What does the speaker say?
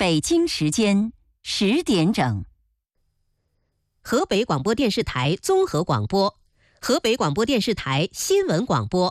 北京时间10点整。 河北广播电视台综合广播，河北广播电视台新闻广播。